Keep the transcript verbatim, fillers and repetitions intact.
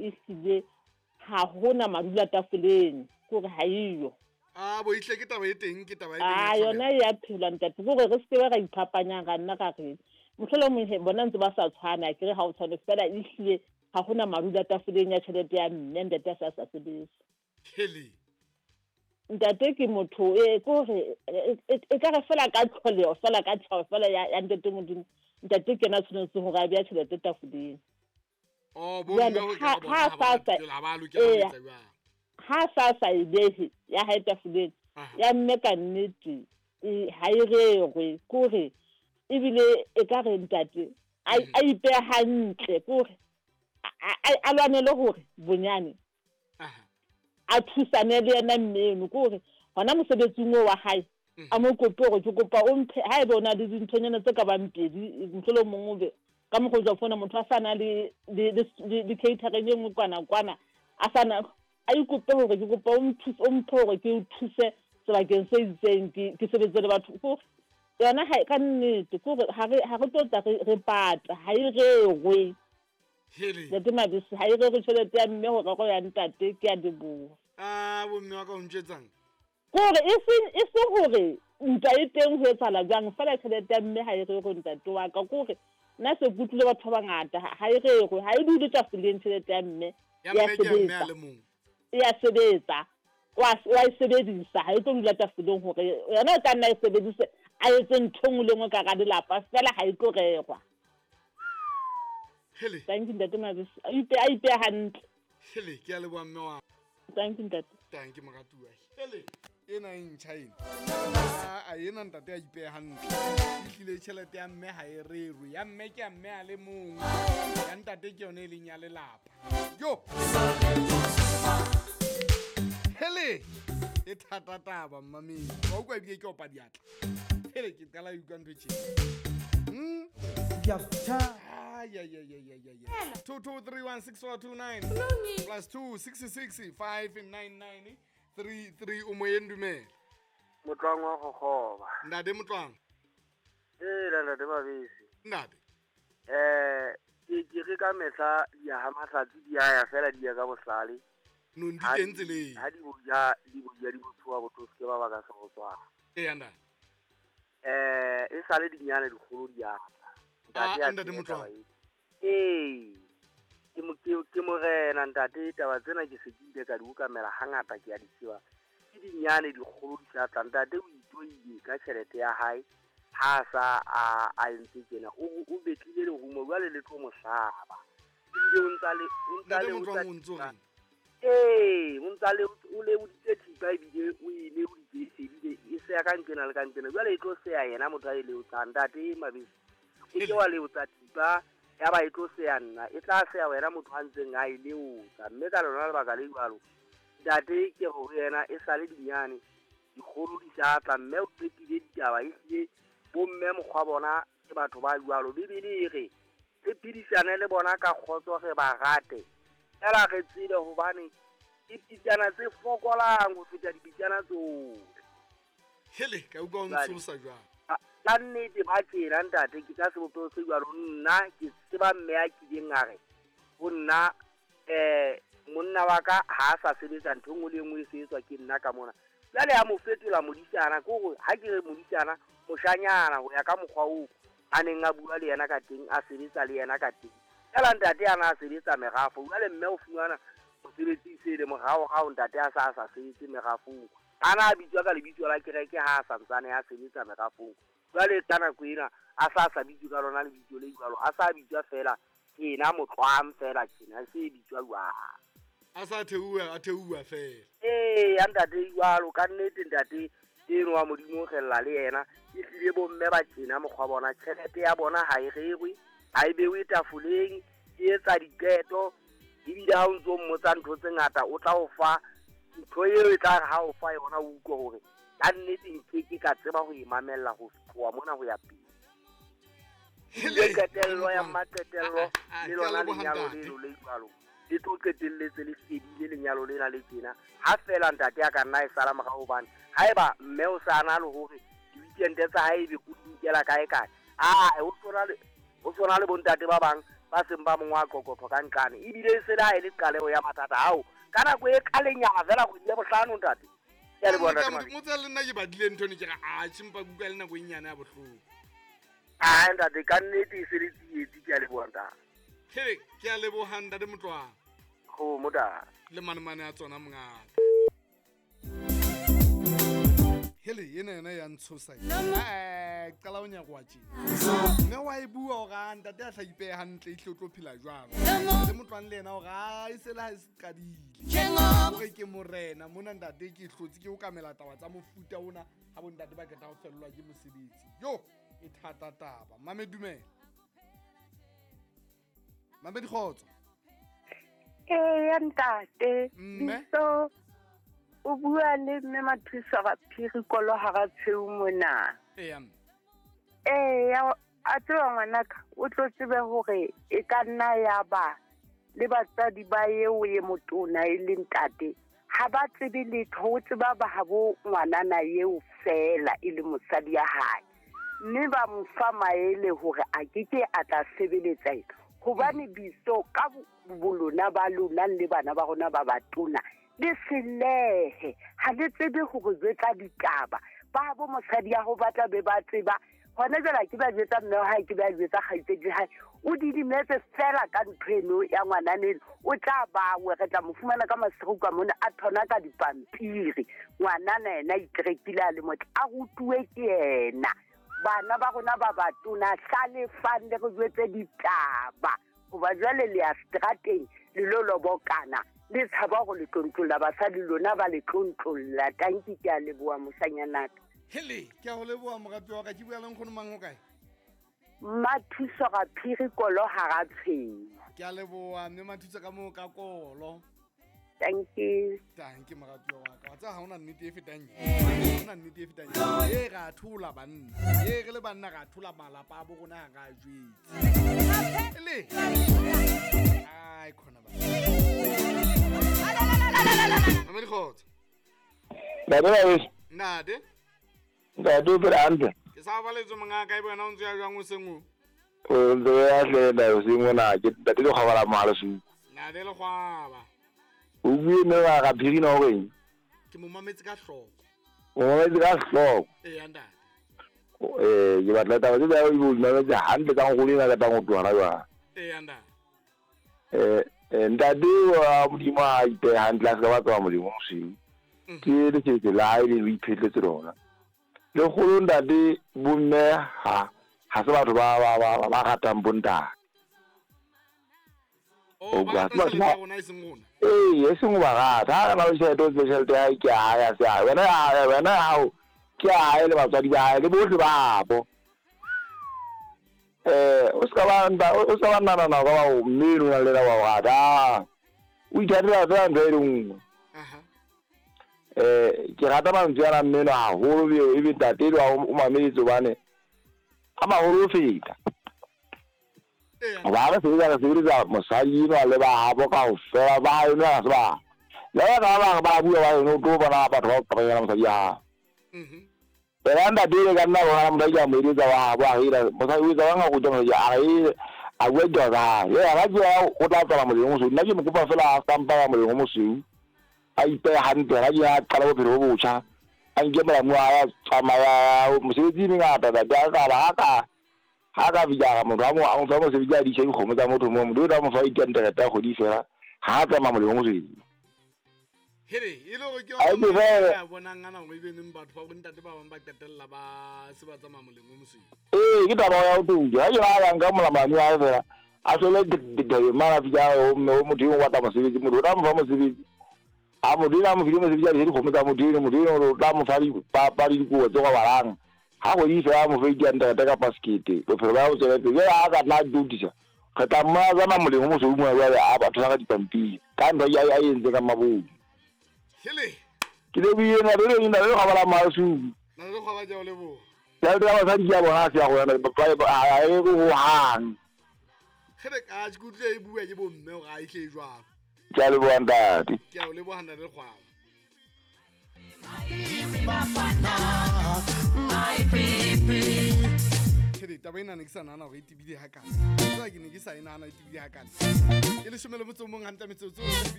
ehlile ha hona madula tafoleng gore ha iyo Ah bo itle ke taba e teng ke taba e teng. Ah yona ya phela ntate gore re se ba ga iphapanya ga nna ka re. Mohlolo mo he bona ntse ba sa tshwana ke re ha o tshwane fela ehlile ha hona madula tafoleng ya tšhelete ya mme ntate sa sa sebetsa. Heli. Ntate ke motho e gore e ka re fela ka tlholeo fela ka tšhao fela ya ya ntate modimo ntate ke na tshwanetse go ga bya tšhelete tafoleng. Oh bo mme go ka bona ha ba lokela go etsa jwang. Ha sa sa idehe ya ha tafoleng ya mme ka nnete e ha irerwe kore ebile e ka re ntate a ipe hantle kore a lwanele gore bonyane a thusane le yena mmeno kore hona mosebetsing wa hae a mo kope go ke kopa o mphe ha e bona le dinthonyana tse ka bampedi mohlolo mongwe ka mo go tswa fona motho a sana le le catering e ngwe kwana kwana a sana a ikope gore ke kopa o mthuse o mphe gore ke o thuse sebakeng se itseng ke sebetse le batho go yona ha ka nnete gore ha re ha re tota re pata ha e rewe Heli le tema bese ha e re go tšhelete ya mme go go ya ntate ke a debo ah bo mme wa ka o ntšetsang gore e se e se gore nta e teng ho etsala jang fela tšhelete ya mme ha e re go ntate wa ka gore na se butlile batho ba ngata ha e re go ha e dule tafoleng tšhelete ya mme ya sebetsa ya sebetsa wa wa sebedisa ha e tlo dula tafoleng gore yona ka nna e sebedise a etse nthong le ngwe ka ga dilapa fela ha e tlo regwa. Heli thank you ntate mabisi a ipe a ipe hantle. Heli ke a le bua mme wa thank you ntate thank you magatua Heli ena e nchaina a ena ntate a ipe hantle itlile tšhelete ya mme ha e rerwe ya mme ke ya mme a le mong ya ntate ke yone e leng ya lelapa yo Heli e thata taba mmameng wa o kwa ebile ke opa diatla Heli ke qala utlwa ntho tšhe hm ya ya ya ya ya ya ya two two three one six four two nine plus two six six five nine nine three three o moyendumela Motlwang wa go goba ndade motlwang eh la ndade mabisi ndade eh ke ke re ka metla ya ha matlhatsi di ya fela di ya ka bohlale no ndi tentse le ha di boja di boja di botswa botho ke ba ba ka se go tswa e yanda eh e sale di nyane di kholo di ya ah ndade motlwang eh ke mo ke mo rena ntate taba tsena ke se ke ka di ukamela hangata ke ya di tsiwa ke di nyane di kholo di sa tla ntate o itoile ka tšhelete ya hae ha sa a a ntse kena o o betlile le humo jwa le le tlo mohlaba ile o ntsa le o ntsa le o ntsa eh o ntsa le o le o ditse ba bile o ile o di sedile e se ya ka nkena le ka nkena jwa le tlo se ya yena motho a ile o tsa ntate mabisi e ke wa le o tsa tipa ya ba e tlo se ya nna e tla se ya wena motho a ntseng a ile o tsa mme ka lona le baka le jwalo ntate ke go yena e sale dinyane di kholo di sa tla mme o tletile ditaba e hle bo mme mokgwa bona ke batho ba jwalo bibele re e pidisane le bona ka khotso ge ba gate ela ge tsile hobane e pitana tse fokolang go feta di pitana tsohle Heli ka utlwa o ntsosa jwang la nnete ba tsena ntate ke ka se bopelo se jwalo nna ke tseba mme a ke dingare go nna eh monna wa ka ha sa sebetsa ntho ngwe le ngwe se etswa ke nna ka mona jale ya mo fetola modisana go go ha ke re modisana moshanyana go ya ka mokgwa o a neng a bua le yena ka teng a sebetsa le yena ka teng ela ntate ana a sebetsa megafo jale mme o fumana o sebetsi se le mogao ga o ntate a sa sa sebetse megafong ana a bitswa ka lebitso la kereke ha a santsane a sebetsa megafong jale tsana kwena a sa sa bitswa ka lona lebitso le jwalo a sa bitswa fela kena motlwang fela kena se bitswa jwa a sa theua a theua fela eh ya ntate jwalo ka nnete ntate eno wa modimo gella le yena e hlile bo mme ba tsena mokgwa bona tšhelete ya bona ha e regwe ha e bewe tafoleng e etsa diketo ebile ha o ntso mmotsa ntho tse ngata o tla o fa ntho eo e tla ha o fa yona o utlwa gore ka nnete nkeke ka tseba go imamella go tloa mona go ya pele le ketello ya maketello le lona lenyalo leno le jwalo le tlo qetelletse le fedile lenyalo lena le tsena ha fela ntate a ka nna e sala moga hobane haeba mme o sa na le hore di-weekend tsa hae be o di nkela kae kae a o tsona le o tsona le bontate ba bang ba seng ba mongwa kokotho ka nqane ebile e se da e le qaleo ya mathata ao ka nako e kalenyana fela go ile bohlano ntate ya le bona motse le nna ke badile ntho ne ke ga a tshimpa kuka le nako e nyane ya bohloko a ntate ka nnete e se le tsietsi ke a le bona hele ke a leboga ntate Motlwana go mota le manemane a tsona mongata hele yena yena ya ntshosa eh qala o nya go tjena ne wa e bua o ga ntate a tlaipe hantle ihle o tlo phela jwang le Motlwana le yena o ga e se la se qadile gore ke morena mona ntate ke hlotse ke o kamela taba tsa mofuta ona ha bo ntate ba ka ta go fellwa ke mosebetsi yo e thata taba mame dumela mame di khotso eh ntate mme so o bua le mme Mathusa ga phiri kolo ha ga tsheu mona e am eh ya a tsewa ngwanaka o tlo tsebe hore e ka nna ya ba le batsadi ba yeo ye motona e le ntate ha ba tsebe letho o tseba ba habo ngwanana yeo fela e le mosadi ya hae mme ba mfa maele hore a keke a tla sebeletsa ena hobane biso ka bolona ba lona le bana ba rona ba batona le selehe ha le tsebe hore jetsa ditaba ba bo mosadi ya ho batla be ba tseba hona jela ke ba jetsa mme ha ke ba jetsa kgaitsedi ha o di di metse fela ka nthweno ya ngwananeng o tla ba we re tla mo fumana ka masego ka mona a thona ka dipampiri ngwanana ena itrekile a le motho a rutuwe ke yena bana ba rona ba batona hlale fande go jetse ditaba goba jwale le ya strateng le lo lobokana le tshaba go le tlontlolla basadi lona ba le tlontlolla tanki ke a leboa mosanyanaka hele ke a go leboa mogapi wa ka ke bua leng kgono mang o kae Mathusa ga phiri kolo ha ga tshweu ke a leboa mme Mathusa ka mo ka kolo thank you thank you mogapi wa ka tsa ha ona nnete e fetang e ona nnete e fetang e ga thula banna e re le banna ga thula malapa a bo rona ga jwetse le ai khona ba Mama di khotso ba ba wes nade ba do brande ke sa ba le tso manga ka e bona o ntse ya jwang o sengu o ndo ya le da o singo na ke da di go gabala mala su nade le gwaba o bue me ga ga phiri no go ke mo mametse ka hloko o mo di ga hloko e ya nda eh ke batla ta ba o ibu na ba hande ka go lina ka ta go twana ba e ya nda eh ndadi wa mudima ipe handla ka ba tswa modimo mosi ke le ke ke la ile re iphetletse rona le go ndadi bomme ha ha se batho ba ba ba ba ga tambonta o ba tla le bona e sengona eh e sengo ba ga ta na o se to special te ai ke a ya se a wena a wena ha ke a ile ba tswa di ba le bohle ba bo eh o ska ba nda o ska ba nana na ba o mmino na le ba wa da o ithatela ba ndo e lengwe aha eh ke rata ba ntse mmino ha ho be e be tatelo o mametso bane a ma ho feta ba ba se ga se ri za mosadi no le ba ha bo ka o fela ba yo na ba le ba ba ba bua ba no to ba na ba tro ba ya mosadi ya mhm Peranda dire ka nna bona mo ya mo ri za wa ba hira mo sa u za nga go tlo ya ai a we do ga ye ga ja o tla tsala mo mo su nna ke mo kopa fela a stampa ya mo mo su ai pe hante ga ya tsala bo phiro bo cha an ke mala mo ya tsama ya mo se di nga ta da ga ba ka ha ka bija mo ra mo a mo fa mo se bija di che go mo za mo to mo mo do da mo fa ikente ta go di fela ha ka ma mo mo su hele ile go ke Ai, ke ba- ya bona ngana go ibe neng batho ba go ntate ba bang ba tetella ba se ba tsama moleng o moswi eh ke taba ya o tu ya ya ya nga mo la mani a fela a so le de de mara bija o mo mo di wa ta mo se mo do da mo fa mo se a mo di na mo fi mo se bija di go mo ta mo di mo di no da mo fa di pa pa di ko tso ga balang ha go di fa mo fe di anda ta ka basket o fe ba o se le ya ga na du di sa ka ta ma za na moleng mo se mo ya a ba tla ga dipampi ka ndo ya ya entse ka mabu hele ke le bi na le le na le ga bala ma su na le go ba ja o le bo ya le ba sa di ya bona se ya go na ba ba a e go hang hele ka tse kutle e bua ke bo mme o ga e tle jwa ja le bo ndati ke a o le bo handa le gwa hele le taba ena ne ke sa nana go e tibile hakana tswa ke ne ke sa e nana e tibile hakana e le shomele motso mong hanta metsotso